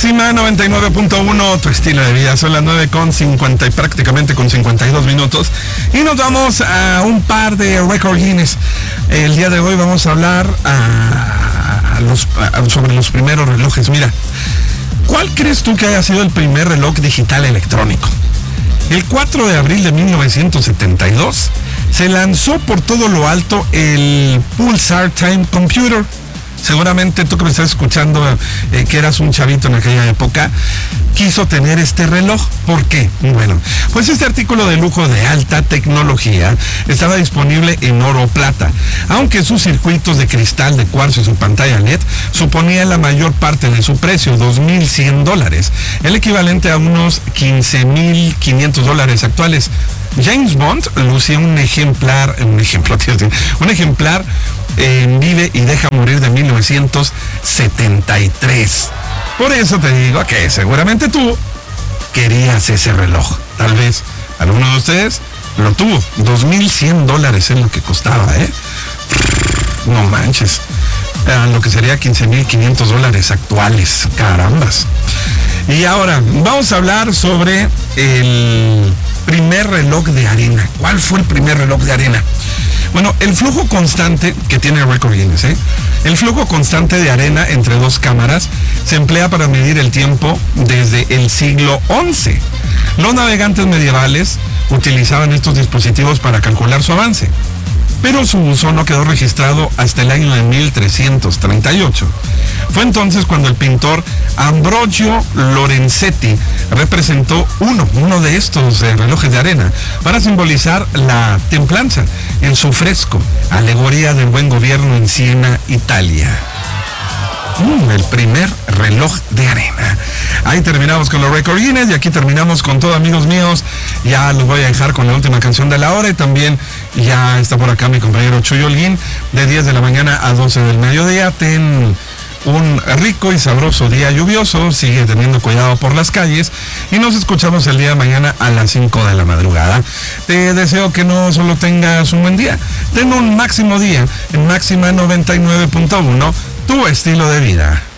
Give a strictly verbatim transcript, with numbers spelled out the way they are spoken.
Máxima noventa y nueve punto uno, tu estilo de vida. Son las nueve con cincuenta y prácticamente con cincuenta y dos minutos. Y nos vamos a un par de récord Guinness. El día de hoy vamos a hablar a, a los, a, sobre los primeros relojes. Mira, ¿cuál crees tú que haya sido el primer reloj digital electrónico? El cuatro de abril de mil novecientos setenta y dos se lanzó por todo lo alto el Pulsar Time Computer. Seguramente tú que me estás escuchando, eh, que eras un chavito en aquella época, quiso tener este reloj. ¿Por qué? Bueno, pues este artículo de lujo de alta tecnología estaba disponible en oro o plata, aunque sus circuitos de cristal de cuarzo y su pantalla L E D suponían la mayor parte de su precio, dos mil cien dólares, el equivalente a unos quince mil quinientos dólares actuales. James Bond lucía un ejemplar, un ejemplo, tío, un ejemplar en Vive y Deja Morir de mil novecientos setenta y tres. Por eso te digo que seguramente tú querías ese reloj. Tal vez alguno de ustedes lo tuvo. dos mil cien dólares es lo que costaba, ¿eh? No manches. Eh, lo que sería quince mil quinientos dólares actuales. Carambas. Y ahora vamos a hablar sobre el primer reloj de arena. ¿Cuál fue el primer reloj de arena? Bueno, el flujo constante que tiene el récord Guinness, ¿eh? El flujo constante de arena entre dos cámaras se emplea para medir el tiempo desde el siglo once. Los navegantes medievales utilizaban estos dispositivos para calcular su avance, pero su uso no quedó registrado hasta el año de mil trescientos treinta y ocho. Fue entonces cuando el pintor Ambrogio Lorenzetti representó uno, uno de estos eh, relojes de arena para simbolizar la templanza en su fresco, Alegoría del Buen Gobierno en Siena, Italia. Mm, el primer reloj de arena. Ahí terminamos con los récord Guinness y aquí terminamos con todo, amigos míos. Ya los voy a dejar con la última canción de la hora y también ya está por acá mi compañero Chuy Holguín de diez de la mañana a doce del mediodía. Ten un rico y sabroso día lluvioso, sigue teniendo cuidado por las calles y nos escuchamos el día de mañana a las cinco de la madrugada. Te deseo que no solo tengas un buen día, ten un máximo día en Máxima noventa y nueve punto uno, tu estilo de vida.